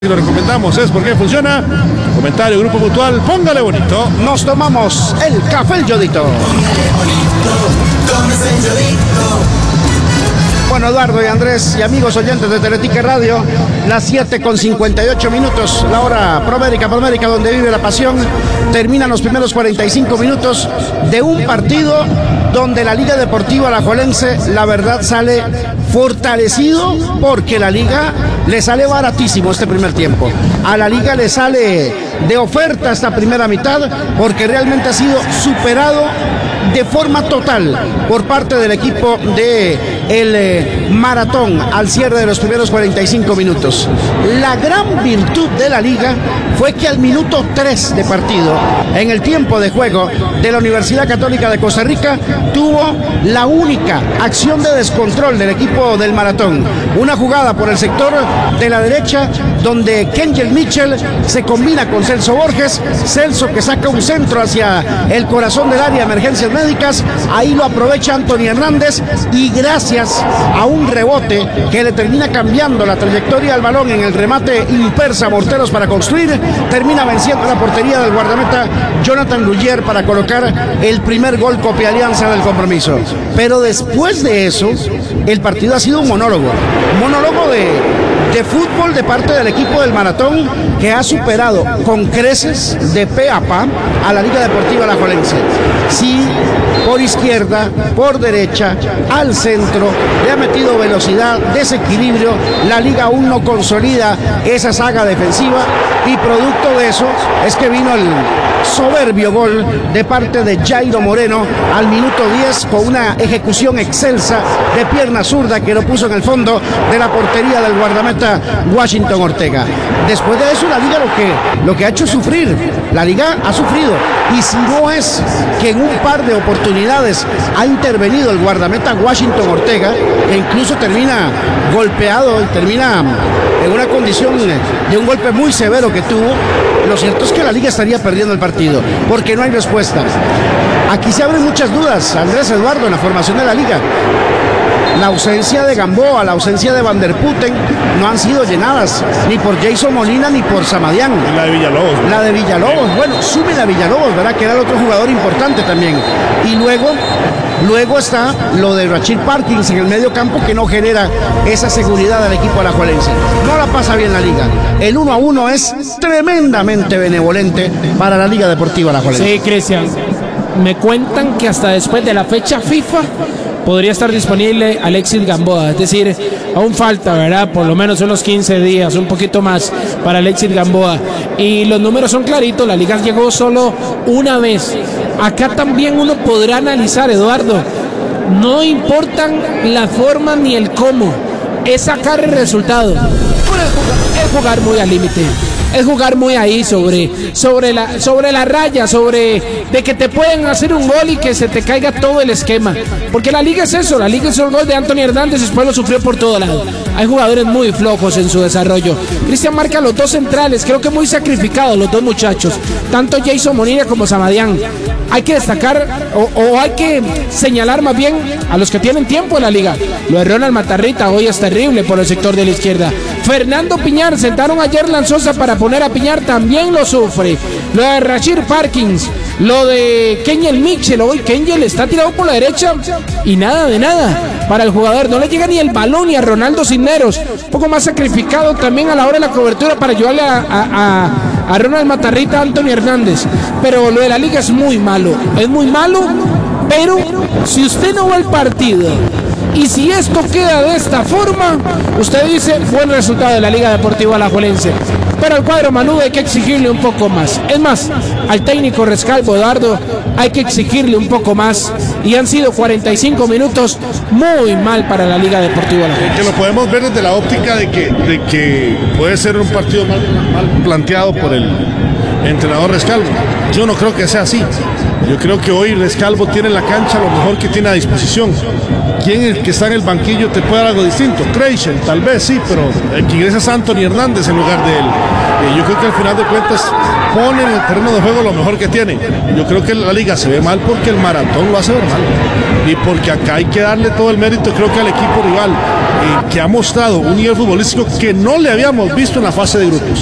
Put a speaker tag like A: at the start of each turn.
A: Lo recomendamos, es porque funciona. Comentario, Grupo Mutual, póngale bonito.
B: Nos tomamos el café El Yodito. Bueno, Eduardo y Andrés y amigos oyentes de Teletica Radio, las 7:58, la hora promérica, donde vive la pasión. Terminan los primeros 45 minutos de un partido donde la Liga Deportiva Alajuelense, la verdad, sale fortalecido, porque la Liga le sale baratísimo este primer tiempo. A la Liga le sale de oferta esta primera mitad, porque realmente ha sido superado de forma total por parte del equipo de el Maratón al cierre de los primeros 45 minutos. La gran virtud de la Liga fue que al minuto 3 de partido, en el tiempo de juego de la Universidad Católica de Costa Rica, tuvo la única acción de descontrol del equipo del Maratón. Una jugada por el sector de la derecha, donde Kenjel Mitchell se combina con Celso Borges. Celso, que saca un centro hacia el corazón del área de emergencias médicas, ahí lo aprovecha Anthony Hernández, y gracias a un rebote que le termina cambiando la trayectoria al balón en el remate impersa Morteros para construir, termina venciendo la portería del guardameta Jonathan Ruggier para colocar el primer gol copia alianza del compromiso. Pero después de eso, el partido ha sido un monólogo de fútbol de parte del equipo del Maratón, que ha superado con creces de pe a pa a la Liga Deportiva Alajuelense. Sí, por izquierda, por derecha, al centro, le ha metido velocidad, desequilibrio. La Liga aún no consolida esa saga defensiva, y producto de eso es que vino el soberbio gol de parte de Jairo Moreno al minuto 10, con una ejecución excelsa de pierna zurda que lo puso en el fondo de la portería del guardameta Washington Ortega. Después de eso, la Liga lo que ha hecho es sufrir. La Liga ha sufrido, y si no es que en un par de oportunidades ha intervenido el guardameta Washington Ortega, que incluso termina golpeado y termina en una condición de un golpe muy severo que tuvo, lo cierto es que la Liga estaría perdiendo el partido, porque no hay respuesta. Aquí se abren muchas dudas, Andrés, Eduardo, en la formación de la Liga. La ausencia de Gamboa, la ausencia de Van der Putten no han sido llenadas ni por Jason Molina ni por Samadián.
A: Y la de Villalobos, ¿no?
B: La de Villalobos, bueno, sume a Villalobos, ¿verdad? Que era el otro jugador importante también. Y luego está lo de Rachid Parkins en el medio campo, que no genera esa seguridad al equipo alajuelense. No la pasa bien la Liga. El 1-1 es tremendamente benevolente para la Liga Deportiva Alajuelense.
C: Sí, Cristian. Me cuentan que hasta después de la fecha FIFA podría estar disponible Alexis Gamboa, es decir, aún falta, ¿verdad? Por lo menos unos 15 días, un poquito más para Alexis Gamboa. Y los números son claritos, la Liga llegó solo una vez. Acá también uno podrá analizar, Eduardo, no importan la forma ni el cómo, es sacar el resultado. Es jugar muy al límite. Es jugar muy ahí sobre la raya, de que te pueden hacer un gol y que se te caiga todo el esquema. Porque la Liga es eso, la Liga es el gol de Anthony Hernández, después lo sufrió por todo lado. Hay jugadores muy flojos en su desarrollo. Cristian marca los dos centrales, creo que muy sacrificados los dos muchachos, tanto Jason Molina como Samadián. Hay que destacar, o hay que señalar más bien a los que tienen tiempo en la Liga. Lo de Ronald Matarrita hoy es terrible por el sector de la izquierda. Fernando Piñar, sentaron a Yerlan Sosa para poner a Piñar, también lo sufre. Lo de Rachid Parkins, lo de Kenjel Mitchell, hoy Kenjel está tirado por la derecha y nada de nada para el jugador, no le llega ni el balón, ni a Ronaldo Cisneros, un poco más sacrificado también a la hora de la cobertura para ayudarle a Ronald Matarrita, a Anthony Hernández. Pero lo de la Liga es muy malo, pero si usted no va al partido y si esto queda de esta forma, usted dice buen resultado de la Liga Deportiva Alajuelense. Pero al cuadro manudo hay que exigirle un poco más. Es más, al técnico Rescalvo, Eduardo, hay que exigirle un poco más. Y han sido 45 minutos muy mal para la Liga Deportiva Alajuelense.
A: Que lo podemos ver desde la óptica de que puede ser un partido mal planteado por el entrenador Rescalvo. Yo no creo que sea así. Yo creo que hoy Rescalvo tiene en la cancha lo mejor que tiene a disposición. ¿Quién es el que está en el banquillo te puede dar algo distinto? Kreischel, tal vez sí, pero el que ingresa es Anthony Hernández en lugar de él. Yo creo que al final de cuentas ponen en el terreno de juego lo mejor que tienen. Yo creo que la liga se ve mal porque el maratón lo hace ver mal. Y porque acá hay que darle todo el mérito, creo que al equipo rival, que ha mostrado un nivel futbolístico que no le habíamos visto en la fase de grupos.